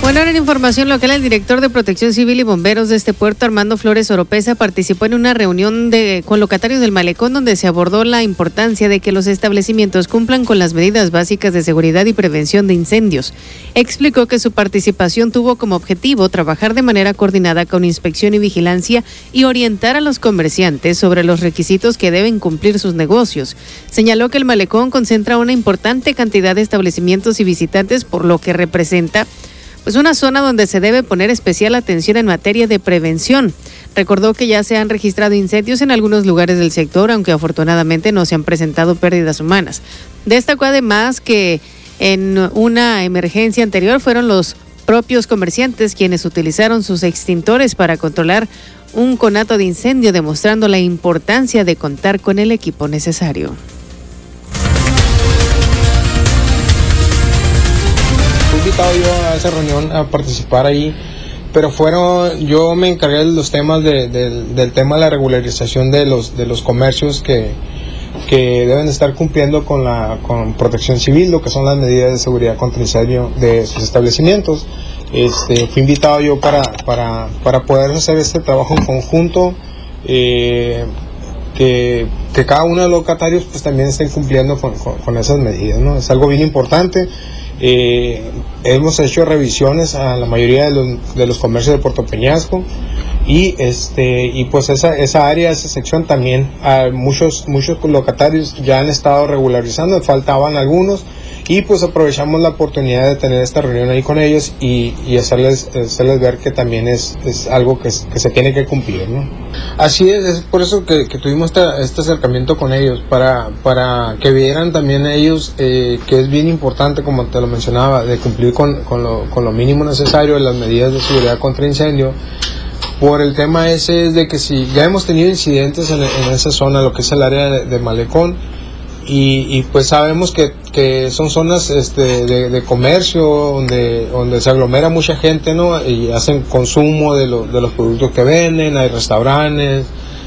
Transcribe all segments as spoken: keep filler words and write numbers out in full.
Bueno, ahora en información local, el director de Protección Civil y Bomberos de este puerto, Armando Flores Oropesa, participó en una reunión de, con locatarios del malecón donde se abordó la importancia de que los establecimientos cumplan con las medidas básicas de seguridad y prevención de incendios. Explicó que su participación tuvo como objetivo trabajar de manera coordinada con inspección y vigilancia y orientar a los comerciantes sobre los requisitos que deben cumplir sus negocios. Señaló que el malecón concentra una importante cantidad de establecimientos y visitantes, por lo que representa pues una zona donde se debe poner especial atención en materia de prevención. Recordó que ya se han registrado incendios en algunos lugares del sector, aunque afortunadamente no se han presentado pérdidas humanas. Destacó además que en una emergencia anterior fueron los propios comerciantes quienes utilizaron sus extintores para controlar un conato de incendio, demostrando la importancia de contar con el equipo necesario. Invitado yo a esa reunión a participar ahí, pero fueron, yo me encargué de los temas de, de, del tema de la regularización de los de los comercios que, que deben estar cumpliendo con la con Protección Civil, lo que son las medidas de seguridad contra incendio de sus establecimientos. Este, fui invitado yo para para para poder hacer este trabajo en conjunto, eh, que, que cada uno de los locatarios pues también estén cumpliendo con, con, con esas medidas, ¿no? Es algo bien importante. Eh, hemos hecho revisiones a la mayoría de los, de los comercios de Puerto Peñasco y este y pues esa esa área, esa sección también, a muchos muchos locatarios ya han estado regularizando, faltaban algunos y pues aprovechamos la oportunidad de tener esta reunión ahí con ellos y, y hacerles hacerles ver que también es, es algo que, que se tiene que cumplir, ¿no? Así es, es por eso que, que tuvimos este, este acercamiento con ellos, para, para que vieran también ellos eh, que es bien importante, como te lo mencionaba, de cumplir con, con, lo, con lo mínimo necesario de las medidas de seguridad contra incendio. Por el tema ese es de que si ya hemos tenido incidentes en, en esa zona, lo que es el área de, de Malecón, y, y pues sabemos que, que son zonas este, de, de comercio donde, donde se aglomera mucha gente, ¿no? Y hacen consumo de, lo, de los productos que venden, hay restaurantes,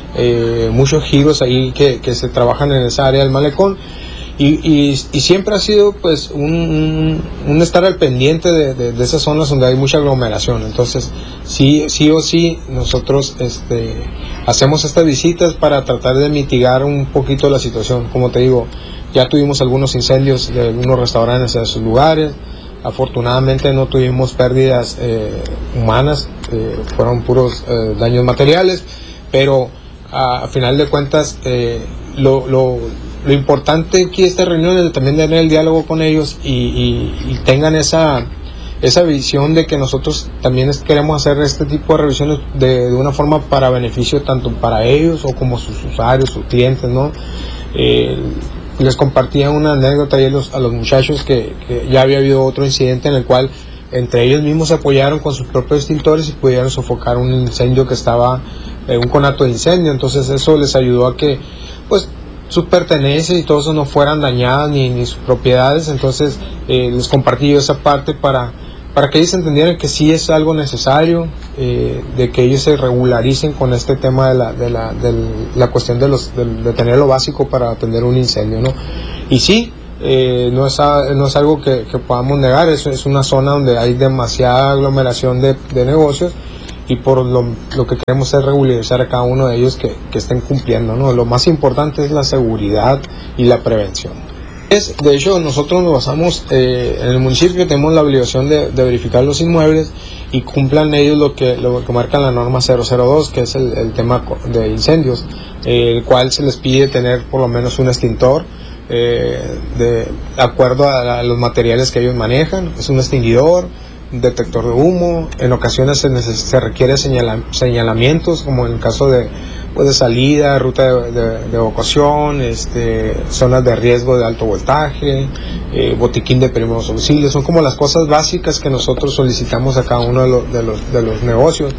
eh, muchos giros ahí que, que se trabajan en esa área del Malecón. Y, y, y siempre ha sido pues un, un, un estar al pendiente de, de, de esas zonas donde hay mucha aglomeración. Entonces sí, sí o sí nosotros este, hacemos estas visitas para tratar de mitigar un poquito la situación. Como te digo, ya tuvimos algunos incendios de algunos restaurantes en esos lugares. Afortunadamente no tuvimos pérdidas eh, humanas, eh, fueron puros eh, daños materiales, pero a, a final de cuentas eh, lo, lo Lo importante aquí de esta reunión es también tener el diálogo con ellos y, y, y tengan esa, esa visión de que nosotros también queremos hacer este tipo de revisiones de, de una forma para beneficio tanto para ellos o como sus usuarios, sus clientes, ¿no? Eh, les compartía una anécdota ahí a los, a los muchachos que, que ya había habido otro incidente en el cual entre ellos mismos se apoyaron con sus propios extintores y pudieron sofocar un incendio que estaba, eh, un conato de incendio. Entonces eso les ayudó a que pues sus pertenencias y todo eso no fueran dañadas ni, ni sus propiedades. Entonces eh, les compartí yo esa parte para, para que ellos entendieran que sí es algo necesario, eh, de que ellos se regularicen con este tema de la, de la, de la cuestión de, los, de, de tener lo básico para atender un incendio, ¿no? Y sí, eh, no, es, no es algo que, que podamos negar, es, es una zona donde hay demasiada aglomeración de, de negocios, y por lo, lo que queremos es regularizar a cada uno de ellos que, que estén cumpliendo, ¿no? Lo más importante es la seguridad y la prevención. Es, de hecho, nosotros nos basamos eh, en el municipio, tenemos la obligación de, de verificar los inmuebles y cumplan ellos lo que, lo que marca la norma cero cero dos, que es el, el tema de incendios, eh, el cual se les pide tener por lo menos un extintor, eh, de acuerdo a, a los materiales que ellos manejan, es un extinguidor, un detector de humo. En ocasiones se, neces- se requiere señala- señalamientos, como en el caso de, pues, de salida, ruta de, de, de evacuación, este, zonas de riesgo de alto voltaje, eh, botiquín de primeros auxilios. Son como las cosas básicas que nosotros solicitamos a cada uno de, lo, de, los, de los negocios.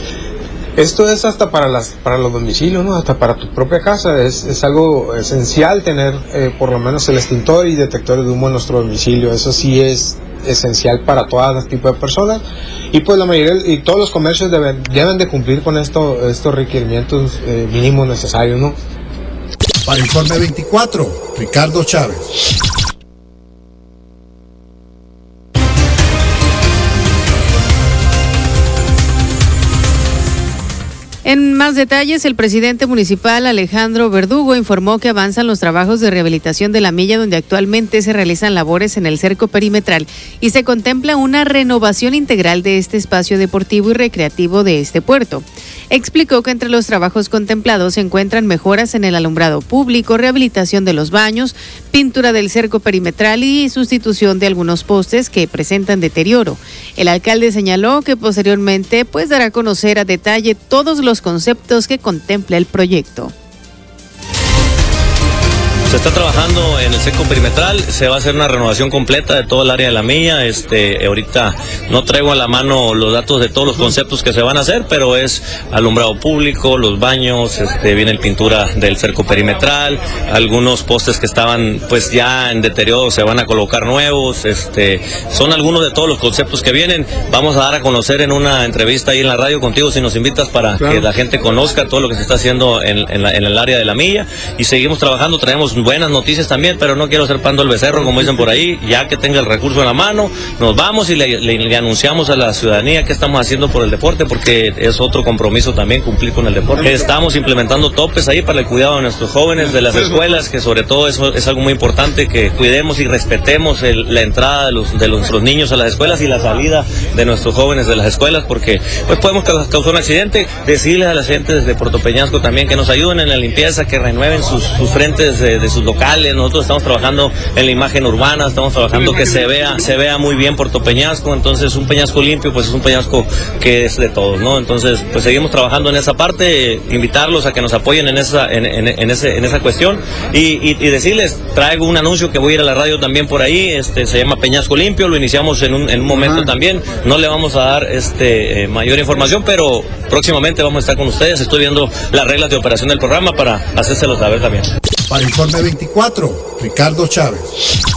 Esto es hasta para las para los domicilios, ¿no? Hasta para tu propia casa. Es, es algo esencial tener eh, por lo menos el extintor y detectores de humo en nuestro domicilio. Eso sí es esencial para todas las tipos de personas, y pues la mayoría y todos los comercios deben, deben de cumplir con esto, estos requerimientos eh, mínimos necesarios, ¿no? Para Informe veinticuatro, Ricardo Chávez. En más detalles, el presidente municipal Alejandro Verdugo informó que avanzan los trabajos de rehabilitación de la milla donde actualmente se realizan labores en el cerco perimetral y se contempla una renovación integral de este espacio deportivo y recreativo de este puerto. Explicó que entre los trabajos contemplados se encuentran mejoras en el alumbrado público, rehabilitación de los baños, pintura del cerco perimetral y sustitución de algunos postes que presentan deterioro. El alcalde señaló que posteriormente pues dará a conocer a detalle todos los conceptos que contempla el proyecto. Se está trabajando en el cerco perimetral, se va a hacer una renovación completa de todo el área de la milla. Este, ahorita no traigo a la mano los datos de todos los conceptos que se van a hacer, pero es alumbrado público, los baños, este, viene el pintura del cerco perimetral, algunos postes que estaban pues ya en deterioro se van a colocar nuevos, este, son algunos de todos los conceptos que vienen. Vamos a dar a conocer en una entrevista ahí en la radio contigo si nos invitas para claro. que la gente conozca todo lo que se está haciendo en, en, la, en el área de la milla y seguimos trabajando, traemos buenas noticias también, pero no quiero ser pando el becerro, como dicen por ahí. Ya que tenga el recurso en la mano, nos vamos y le, le, le anunciamos a la ciudadanía qué estamos haciendo por el deporte, porque es otro compromiso también cumplir con el deporte. Estamos implementando topes ahí para el cuidado de nuestros jóvenes, de las escuelas, que sobre todo eso es algo muy importante, que cuidemos y respetemos el, la entrada de, los, de nuestros niños a las escuelas y la salida de nuestros jóvenes de las escuelas, porque pues podemos causar un accidente. Decirles a la gente desde Puerto Peñasco también que nos ayuden en la limpieza, que renueven sus, sus frentes de, de sus locales. Nosotros estamos trabajando en la imagen urbana, estamos trabajando que se vea se vea muy bien Puerto Peñasco. Entonces un Peñasco limpio pues es un Peñasco que es de todos, ¿no? Entonces pues seguimos trabajando en esa parte, eh, invitarlos a que nos apoyen en esa en, en, en ese en esa cuestión y, y, y decirles, traigo un anuncio que voy a ir a la radio también por ahí, este se llama Peñasco Limpio, lo iniciamos en un, en un momento ah. también, no le vamos a dar este eh, mayor información, pero próximamente vamos a estar con ustedes. Estoy viendo las reglas de operación del programa para hacérselo saber también. Para Informe veinticuatro, Ricardo Chávez.